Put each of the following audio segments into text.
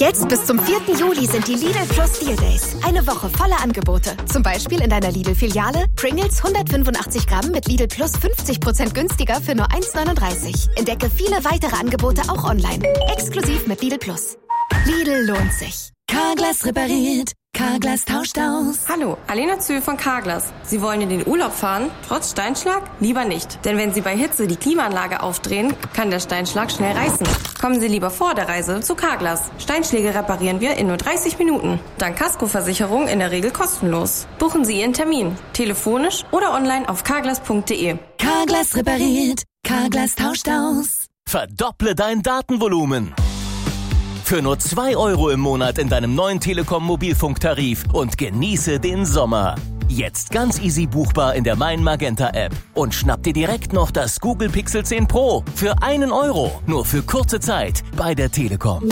Jetzt bis zum 4. Juli sind die Lidl Plus Deal Days. Eine Woche voller Angebote. Zum Beispiel in deiner Lidl-Filiale Pringles 185 Gramm mit Lidl Plus 50% günstiger für nur 1,39. Entdecke viele weitere Angebote auch online. Exklusiv mit Lidl Plus. Lidl lohnt sich. Carglass repariert. Carglass tauscht aus. Hallo, Alena Zühl von Carglass. Sie wollen in den Urlaub fahren? Trotz Steinschlag? Lieber nicht. Denn wenn Sie bei Hitze die Klimaanlage aufdrehen, kann der Steinschlag schnell reißen. Kommen Sie lieber vor der Reise zu Carglass. Steinschläge reparieren wir in nur 30 Minuten. Dank Kaskoversicherung in der Regel kostenlos. Buchen Sie Ihren Termin. Telefonisch oder online auf carglass.de. Carglass repariert. Carglass tauscht aus. Verdopple dein Datenvolumen. Für nur 2 € im Monat in deinem neuen Telekom-Mobilfunktarif und genieße den Sommer. Jetzt ganz easy buchbar in der Mein Magenta App. Und schnapp dir direkt noch das Google Pixel 10 Pro für 1 €. Nur für kurze Zeit bei der Telekom.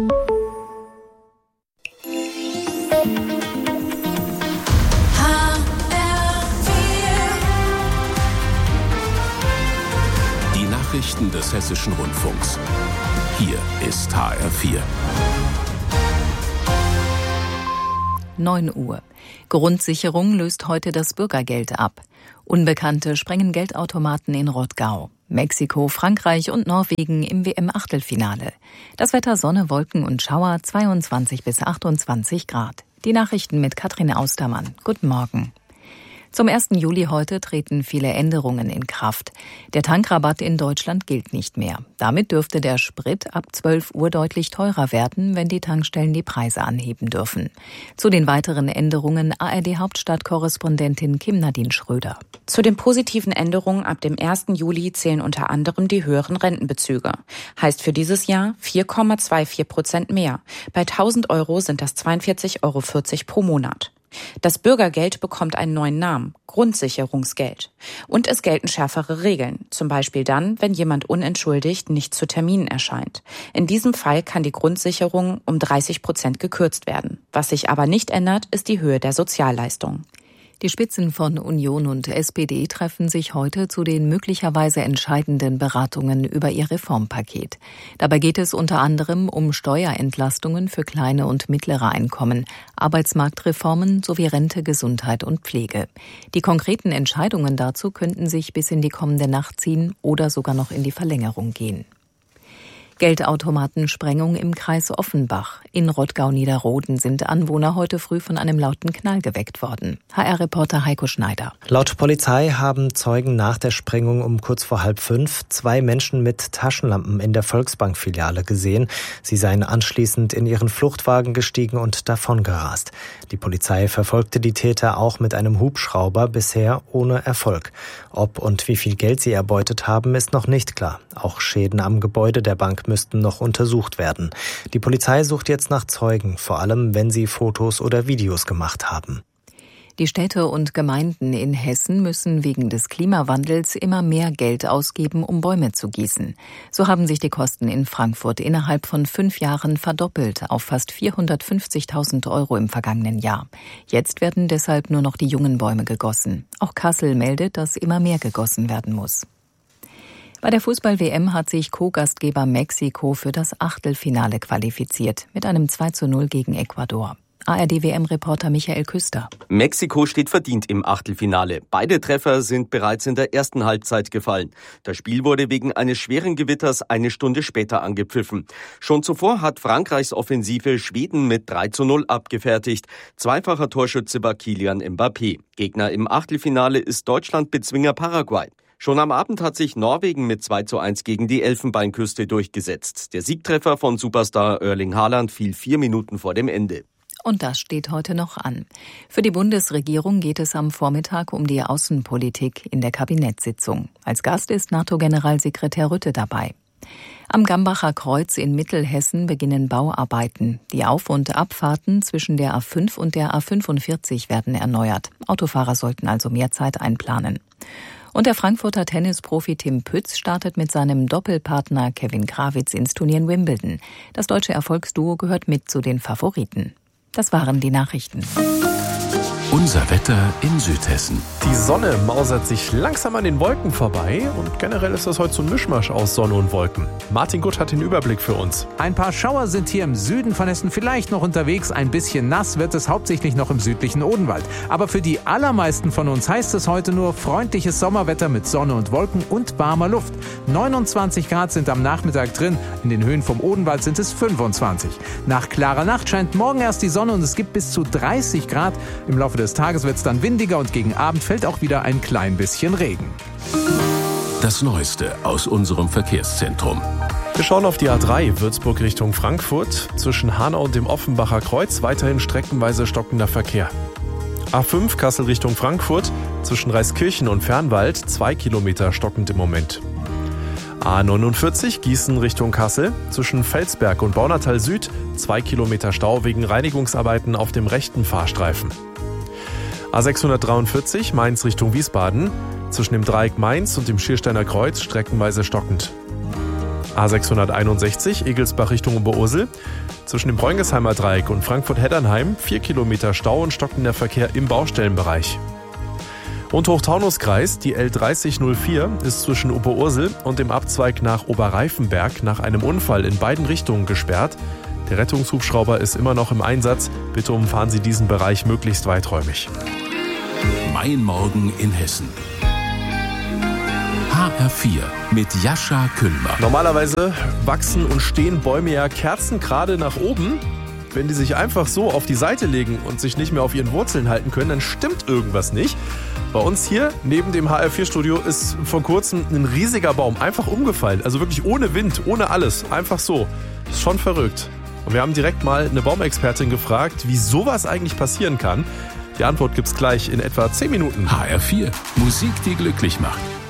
Die Nachrichten des Hessischen Rundfunks. Hier ist HR4. 9 Uhr. Grundsicherung löst heute das Bürgergeld ab. Unbekannte sprengen Geldautomaten in Rottgau. Mexiko, Frankreich und Norwegen im WM-Achtelfinale. Das Wetter Sonne, Wolken und Schauer 22 bis 28 Grad. Die Nachrichten mit Katrin Austermann. Guten Morgen. Zum 1. Juli heute treten viele Änderungen in Kraft. Der Tankrabatt in Deutschland gilt nicht mehr. Damit dürfte der Sprit ab 12 Uhr deutlich teurer werden, wenn die Tankstellen die Preise anheben dürfen. Zu den weiteren Änderungen ARD-Hauptstadtkorrespondentin Kim-Nadine Schröder. Zu den positiven Änderungen ab dem 1. Juli zählen unter anderem die höheren Rentenbezüge. Heißt für dieses Jahr 4,24% mehr. Bei 1.000 € sind das 42,40 € pro Monat. Das Bürgergeld bekommt einen neuen Namen, Grundsicherungsgeld. Und es gelten schärfere Regeln, zum Beispiel dann, wenn jemand unentschuldigt nicht zu Terminen erscheint. In diesem Fall kann die Grundsicherung um 30% gekürzt werden. Was sich aber nicht ändert, ist die Höhe der Sozialleistung. Die Spitzen von Union und SPD treffen sich heute zu den möglicherweise entscheidenden Beratungen über ihr Reformpaket. Dabei geht es unter anderem um Steuerentlastungen für kleine und mittlere Einkommen, Arbeitsmarktreformen sowie Rente, Gesundheit und Pflege. Die konkreten Entscheidungen dazu könnten sich bis in die kommende Nacht ziehen oder sogar noch in die Verlängerung gehen. Geldautomatensprengung im Kreis Offenbach. In Rottgau-Niederroden sind Anwohner heute früh von einem lauten Knall geweckt worden. HR-Reporter Heiko Schneider. Laut Polizei haben Zeugen nach der Sprengung um kurz vor 4:30 2 Menschen mit Taschenlampen in der Volksbank-Filiale gesehen. Sie seien anschließend in ihren Fluchtwagen gestiegen und davongerast. Die Polizei verfolgte die Täter auch mit einem Hubschrauber, bisher ohne Erfolg. Ob und wie viel Geld sie erbeutet haben, ist noch nicht klar. Auch Schäden am Gebäude der Bank müssten noch untersucht werden. Die Polizei sucht jetzt nach Zeugen, vor allem wenn sie Fotos oder Videos gemacht haben. Die Städte und Gemeinden in Hessen müssen wegen des Klimawandels immer mehr Geld ausgeben, um Bäume zu gießen. So haben sich die Kosten in Frankfurt innerhalb von 5 Jahren verdoppelt auf fast 450.000 € im vergangenen Jahr. Jetzt werden deshalb nur noch die jungen Bäume gegossen. Auch Kassel meldet, dass immer mehr gegossen werden muss. Bei der Fußball-WM hat sich Co-Gastgeber Mexiko für das Achtelfinale qualifiziert, mit einem 2:0 gegen Ecuador. ARD-WM-Reporter Michael Küster. Mexiko steht verdient im Achtelfinale. Beide Treffer sind bereits in der ersten Halbzeit gefallen. Das Spiel wurde wegen eines schweren Gewitters 1 Stunde später angepfiffen. Schon zuvor hat Frankreichs Offensive Schweden mit 3:0 abgefertigt. Zweifacher Torschütze war Kylian Mbappé. Gegner im Achtelfinale ist Deutschland-Bezwinger Paraguay. Schon am Abend hat sich Norwegen mit 2:1 gegen die Elfenbeinküste durchgesetzt. Der Siegtreffer von Superstar Erling Haaland fiel 4 Minuten vor dem Ende. Und das steht heute noch an. Für die Bundesregierung geht es am Vormittag um die Außenpolitik in der Kabinettssitzung. Als Gast ist NATO-Generalsekretär Rutte dabei. Am Gambacher Kreuz in Mittelhessen beginnen Bauarbeiten. Die Auf- und Abfahrten zwischen der A5 und der A45 werden erneuert. Autofahrer sollten also mehr Zeit einplanen. Und der Frankfurter Tennisprofi Tim Pütz startet mit seinem Doppelpartner Kevin Krawitz ins Turnier in Wimbledon. Das deutsche Erfolgsduo gehört mit zu den Favoriten. Das waren die Nachrichten. Unser Wetter in Südhessen. Die Sonne mausert sich langsam an den Wolken vorbei und generell ist das heute so ein Mischmasch aus Sonne und Wolken. Martin Gutt hat den Überblick für uns. Ein paar Schauer sind hier im Süden von Hessen vielleicht noch unterwegs. Ein bisschen nass wird es hauptsächlich noch im südlichen Odenwald. Aber für die allermeisten von uns heißt es heute nur freundliches Sommerwetter mit Sonne und Wolken und warmer Luft. 29 Grad sind am Nachmittag drin. In den Höhen vom Odenwald sind es 25. Nach klarer Nacht scheint morgen erst die Sonne und es gibt bis zu 30 Grad. Im Laufe des Tages wird es dann windiger und gegen Abend fällt auch wieder ein klein bisschen Regen. Das Neueste aus unserem Verkehrszentrum. Wir schauen auf die A3 Würzburg Richtung Frankfurt. Zwischen Hanau und dem Offenbacher Kreuz weiterhin streckenweise stockender Verkehr. A5 Kassel Richtung Frankfurt. Zwischen Reiskirchen und Fernwald 2 Kilometer stockend im Moment. A49 Gießen Richtung Kassel. Zwischen Felsberg und Baunatal Süd 2 Kilometer Stau wegen Reinigungsarbeiten auf dem rechten Fahrstreifen. A643 Mainz Richtung Wiesbaden. Zwischen dem Dreieck Mainz und dem Schiersteiner Kreuz streckenweise stockend. A661 Egelsbach Richtung Oberursel. Zwischen dem Bräungesheimer Dreieck und Frankfurt-Heddernheim 4 Kilometer Stau und stockender Verkehr im Baustellenbereich. Und Hochtaunuskreis, die L3004 ist zwischen Oberursel und dem Abzweig nach Oberreifenberg nach einem Unfall in beiden Richtungen gesperrt. Der Rettungshubschrauber ist immer noch im Einsatz. Bitte umfahren Sie diesen Bereich möglichst weiträumig. Mein Morgen in Hessen. HR4 mit Jascha Kühlmer. Normalerweise wachsen und stehen Bäume ja kerzengerade nach oben. Wenn die sich einfach so auf die Seite legen und sich nicht mehr auf ihren Wurzeln halten können, dann stimmt irgendwas nicht. Bei uns hier neben dem HR4-Studio ist vor kurzem ein riesiger Baum einfach umgefallen. Also wirklich ohne Wind, ohne alles. Einfach so. Ist schon verrückt. Und wir haben direkt mal eine Baumexpertin gefragt, wie sowas eigentlich passieren kann. Die Antwort gibt's gleich in etwa 10 Minuten. HR4, Musik, die glücklich macht.